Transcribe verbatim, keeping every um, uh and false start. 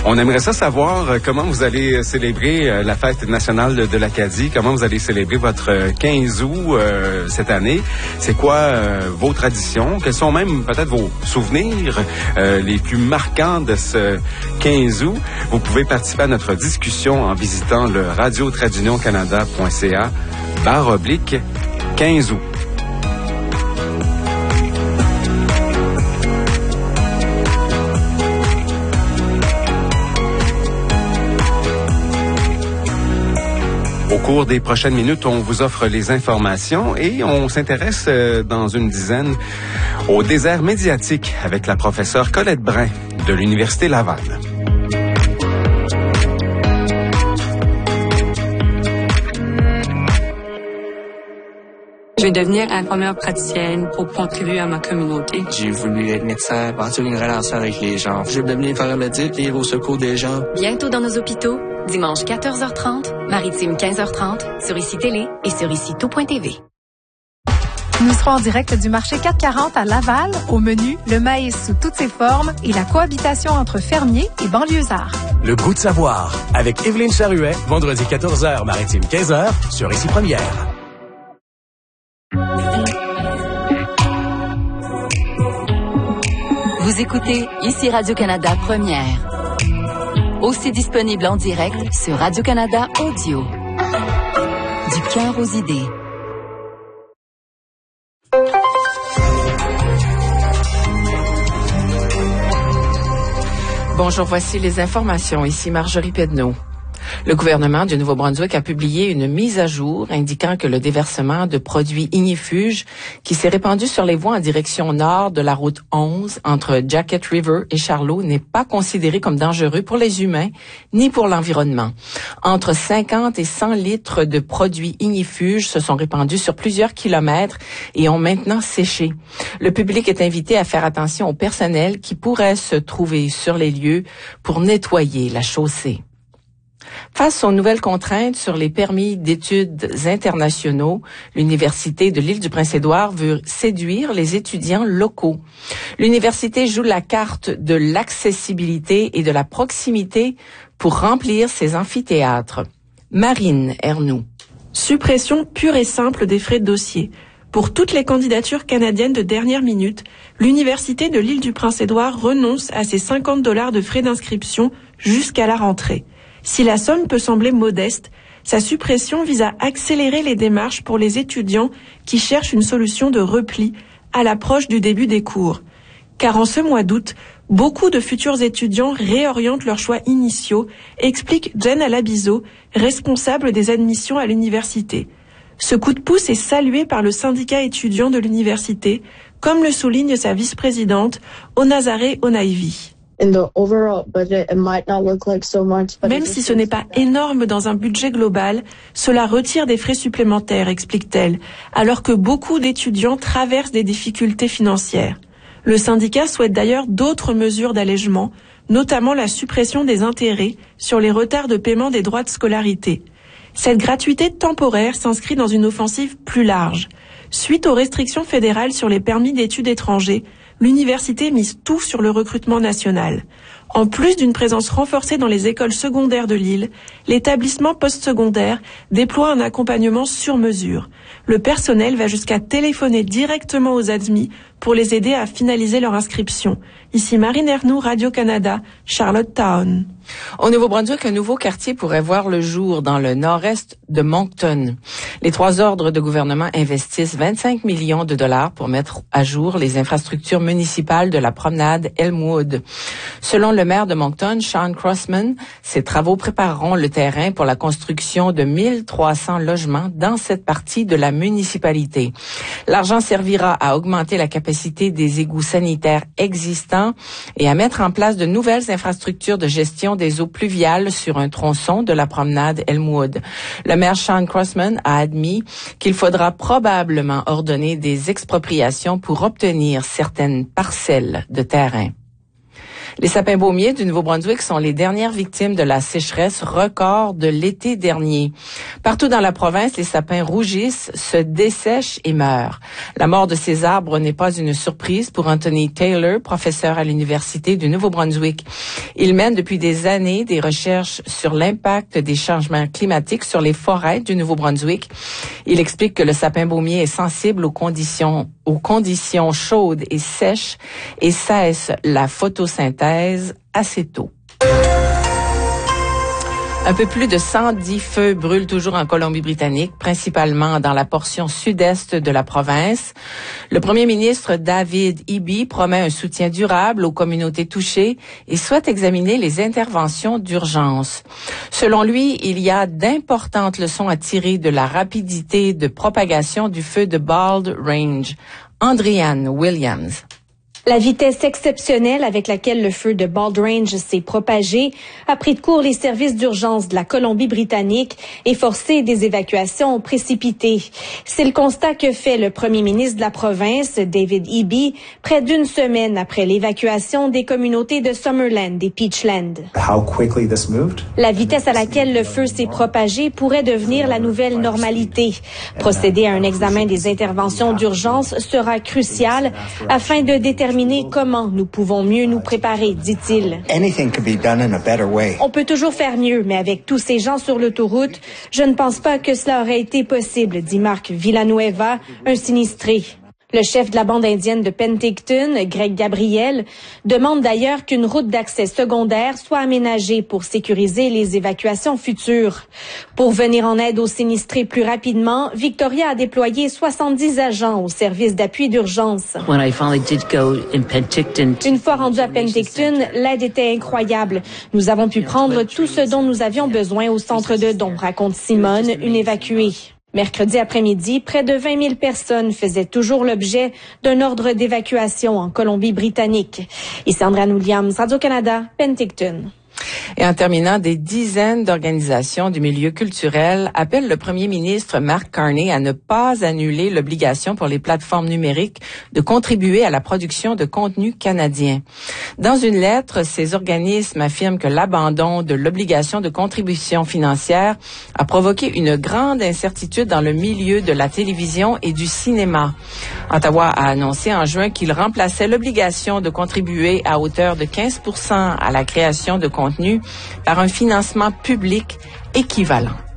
On aimerait ça savoir comment vous allez célébrer la fête nationale de l'Acadie, comment vous allez célébrer votre quinze août euh, cette année. C'est quoi euh, vos traditions? Quels sont même peut-être vos souvenirs euh, les plus marquants de ce quinze août? Vous pouvez participer à notre discussion en visitant le radio trait d'union canada point c a barre oblique quinze août. Au cours des prochaines minutes, on vous offre les informations et on s'intéresse euh, dans une dizaine au désert médiatique avec la professeure Colette Brun de l'Université Laval. Je vais devenir infirmière praticienne pour contribuer à ma communauté. J'ai voulu être médecin, bâtir une relation avec les gens. Je veux devenir paramédic et au secours des gens. Bientôt dans nos hôpitaux, dimanche quatorze heures trente, Maritime quinze heures trente, sur Ici Télé et sur ici tout point t v. Nous serons en direct du marché quatre quarante à Laval. Au menu, le maïs sous toutes ses formes et la cohabitation entre fermiers et banlieusards. Le goût de savoir avec Evelyne Charuet, vendredi quatorze heures, Maritime quinze heures, sur Ici Première. Vous écoutez Ici Radio-Canada Première. Aussi disponible en direct sur Radio-Canada Audio. Du cœur aux idées. Bonjour, voici les informations. Ici Marjorie Pedneau. Le gouvernement du Nouveau-Brunswick a publié une mise à jour indiquant que le déversement de produits ignifuges qui s'est répandu sur les voies en direction nord de la route onze entre Jacket River et Charlot n'est pas considéré comme dangereux pour les humains ni pour l'environnement. Entre cinquante et cent litres de produits ignifuges se sont répandus sur plusieurs kilomètres et ont maintenant séché. Le public est invité à faire attention au personnel qui pourrait se trouver sur les lieux pour nettoyer la chaussée. Face aux nouvelles contraintes sur les permis d'études internationaux, l'Université de l'Île-du-Prince-Édouard veut séduire les étudiants locaux. L'université joue la carte de l'accessibilité et de la proximité pour remplir ses amphithéâtres. Marine Ernoux. Suppression pure et simple des frais de dossier. Pour toutes les candidatures canadiennes de dernière minute, l'Université de l'Île-du-Prince-Édouard renonce à ses cinquante dollars de frais d'inscription jusqu'à la rentrée. Si la somme peut sembler modeste, sa suppression vise à accélérer les démarches pour les étudiants qui cherchent une solution de repli à l'approche du début des cours. Car en ce mois d'août, beaucoup de futurs étudiants réorientent leurs choix initiaux, explique Jen Alabizo, responsable des admissions à l'université. Ce coup de pouce est salué par le syndicat étudiant de l'université, comme le souligne sa vice-présidente, Onazare Onaivi. Même si ce n'est pas énorme dans un budget global, cela retire des frais supplémentaires, explique-t-elle, alors que beaucoup d'étudiants traversent des difficultés financières. Le syndicat souhaite d'ailleurs d'autres mesures d'allègement, notamment la suppression des intérêts sur les retards de paiement des droits de scolarité. Cette gratuité temporaire s'inscrit dans une offensive plus large. Suite aux restrictions fédérales sur les permis d'études étrangers, l'université mise tout sur le recrutement national. En plus d'une présence renforcée dans les écoles secondaires de l'île, l'établissement postsecondaire déploie un accompagnement sur mesure. Le personnel va jusqu'à téléphoner directement aux admis pour les aider à finaliser leur inscription. Ici Marine Ernoux, Radio-Canada, Charlottetown. Au Nouveau-Brunswick, un nouveau quartier pourrait voir le jour dans le nord-est de Moncton. Les trois ordres de gouvernement investissent vingt-cinq millions de dollars pour mettre à jour les infrastructures municipales de la promenade Elmwood. Selon le maire de Moncton, Sean Crossman, ces travaux prépareront le terrain pour la construction de mille trois cents logements dans cette partie de la municipalité. L'argent servira à augmenter la capacité des égouts sanitaires existants et à mettre en place de nouvelles infrastructures de gestion des eaux pluviales sur un tronçon de la promenade Elmwood. Le maire Sean Crossman a admis qu'il faudra probablement ordonner des expropriations pour obtenir certaines parcelles de terrain. Les sapins baumiers du Nouveau-Brunswick sont les dernières victimes de la sécheresse record de l'été dernier. Partout dans la province, les sapins rougissent, se dessèchent et meurent. La mort de ces arbres n'est pas une surprise pour Anthony Taylor, professeur à l'Université du Nouveau-Brunswick. Il mène depuis des années des recherches sur l'impact des changements climatiques sur les forêts du Nouveau-Brunswick. Il explique que le sapin baumier est sensible aux conditions, aux conditions chaudes et sèches et cesse la photosynthèse assez tôt. Un peu plus de cent dix feux brûlent toujours en Colombie-Britannique, principalement dans la portion sud-est de la province. Le premier ministre David Eby promet un soutien durable aux communautés touchées et souhaite examiner les interventions d'urgence. Selon lui, il y a d'importantes leçons à tirer de la rapidité de propagation du feu de Bald Range. Andriane Williams. La vitesse exceptionnelle avec laquelle le feu de Bald Range s'est propagé a pris de court les services d'urgence de la Colombie-Britannique et forcé des évacuations précipitées. C'est le constat que fait le premier ministre de la province, David Eby, près d'une semaine après l'évacuation des communautés de Summerland et Peachland. How quickly this moved? La vitesse à laquelle le feu s'est propagé pourrait devenir la nouvelle normalité. Procéder à un examen des interventions d'urgence sera crucial afin de déterminer comment nous pouvons mieux nous préparer, dit-il. On peut toujours faire mieux, mais avec tous ces gens sur l'autoroute, je ne pense pas que cela aurait été possible, dit Marc Villanueva, un sinistré. Le chef de la bande indienne de Penticton, Greg Gabriel, demande d'ailleurs qu'une route d'accès secondaire soit aménagée pour sécuriser les évacuations futures. Pour venir en aide aux sinistrés plus rapidement, Victoria a déployé soixante-dix agents au service d'appui d'urgence. Une fois rendu à Penticton, l'aide était incroyable. Nous avons pu prendre tout ce dont nous avions besoin au centre de dons, raconte Simone, une évacuée. Mercredi après-midi, près de vingt mille personnes faisaient toujours l'objet d'un ordre d'évacuation en Colombie-Britannique. Ici Andriane Williams, Radio-Canada, Penticton. Et en terminant, des dizaines d'organisations du milieu culturel appellent le premier ministre Mark Carney à ne pas annuler l'obligation pour les plateformes numériques de contribuer à la production de contenu canadien. Dans une lettre, ces organismes affirment que l'abandon de l'obligation de contribution financière a provoqué une grande incertitude dans le milieu de la télévision et du cinéma. Ottawa a annoncé en juin qu'il remplaçait l'obligation de contribuer à hauteur de quinze pour cent à la création de contenu par un financement public équivalent.